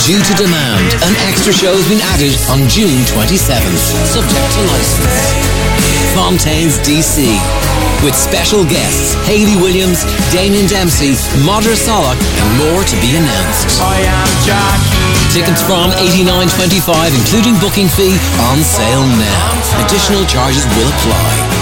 Due to demand, an extra show has been added on June 27th, subject to licence. Fontaine's DC, with special guests Hayley Williams, Damien Dempsey, Madra Solak, and more to be announced. I am Jackie. Tickets from $89.25, including booking fee, on sale now. Additional charges will apply.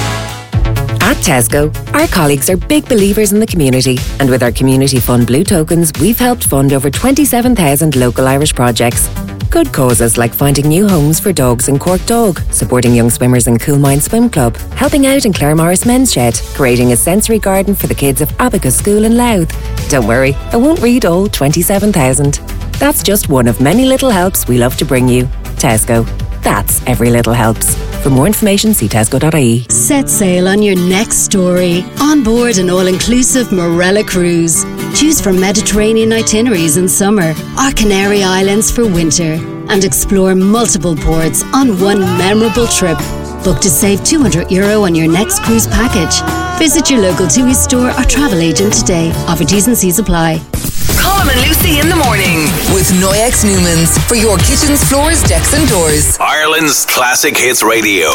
At Tesco, our colleagues are big believers in the community, and with our Community Fund Blue Tokens, we've helped fund over 27,000 local Irish projects. Good causes like finding new homes for dogs in Cork Dog, supporting young swimmers in Coolmine Swim Club, helping out in Clare Morris Men's Shed, creating a sensory garden for the kids of Abacus School in Louth. Don't worry, I won't read all 27,000. That's just one of many little helps we love to bring you. Tesco. That's every little helps. For more information, see tesco.ie. Set sail on your next story. On board an all-inclusive Morella cruise. Choose from Mediterranean itineraries in summer or Canary Islands for winter. And explore multiple ports on one memorable trip. Book to save €200 on your next cruise package. Visit your local TUI store or travel agent today. Offer T's and C's apply. Colm and Lucy in the morning with Noyex Newmans for your kitchens, floors, decks and doors. Ireland's Classic Hits Radio.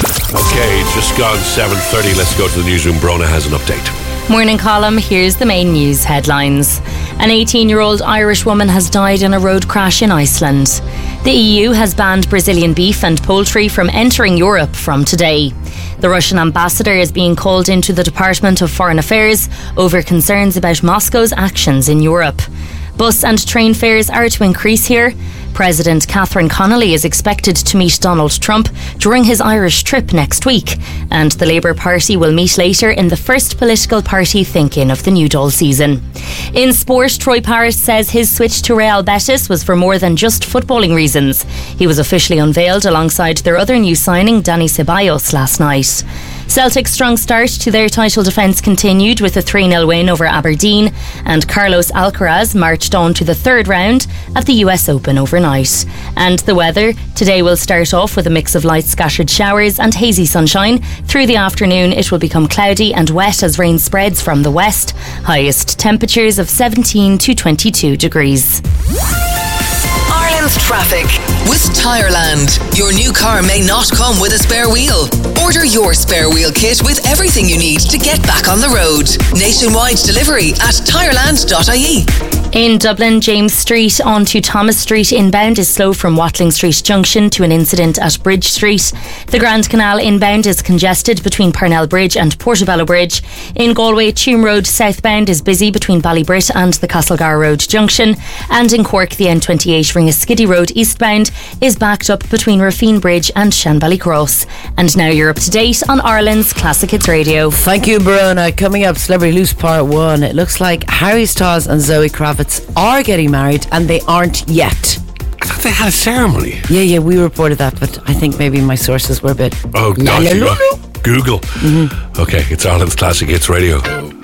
Okay, just gone 7:30. Let's go to the newsroom. Brona has an update. Morning, Colm. Here's the main news headlines. An 18-year-old Irish woman has died in a road crash in Iceland. The EU has banned Brazilian beef and poultry from entering Europe from today. The Russian ambassador is being called into the Department of Foreign Affairs over concerns about Moscow's actions in Europe. Bus and train fares are to increase here. President Catherine Connolly is expected to meet Donald Trump during his Irish trip next week, and the Labour Party will meet later in the first political party think-in of the new Dáil season. In sport, Troy Parrott says his switch to Real Betis was for more than just footballing reasons. He was officially unveiled alongside their other new signing, Dani Ceballos, last night. Celtic's strong start to their title defence continued with a 3-0 win over Aberdeen, and Carlos Alcaraz marched on to the third round of the US Open overnight. And the weather, today will start off with a mix of light scattered showers and hazy sunshine. Through the afternoon it will become cloudy and wet as rain spreads from the west. Highest temperatures of 17 to 22 degrees. Ireland's traffic with Tireland. Your new car may not come with a spare wheel. Order your spare wheel kit with everything you need to get back on the road. Nationwide delivery at tireland.ie. In Dublin, James Street onto Thomas Street inbound is slow from Watling Street Junction to an incident at Bridge Street. The Grand Canal inbound is congested between Parnell Bridge and Portobello Bridge. In Galway, Tuam Road southbound is busy between Ballybrit and the Castlegar Road Junction. And in Cork, the N28 Ringaskiddy Road eastbound is backed up between Rafine Bridge and Shanbally Cross. And now you're up to date on Ireland's Classic Hits Radio. Thank you, Brona. Coming up, Celebrity Loose Part 1. It looks like Harry Styles and Zoe Kravitz are getting married, and they aren't yet. I thought they had a ceremony. Yeah, we reported that, but I think maybe my sources were a bit... Oh, dodgy. Google. Okay, it's Ireland's Classic Hits Radio.